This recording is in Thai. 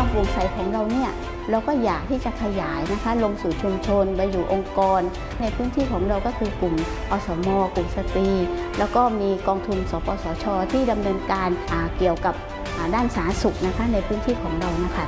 โปร่งใสของเราเนี่ยเราก็อยากที่จะขยายนะคะลงสู่ชุมชนไปอยู่องค์กรในพื้นที่ของเราก็คือกลุ่มอสม.กลุ่มสตรีแล้วก็มีกองทุนสปสช.ที่ดำเนินการเกี่ยวกับด้านสาธารณสุขนะคะในพื้นที่ของเรานะคะ